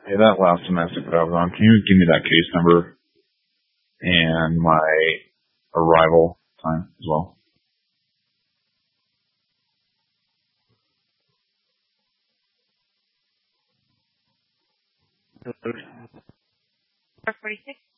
Hey, that last domestic that I was on, can you give me that case number and my arrival time as well? Number 46.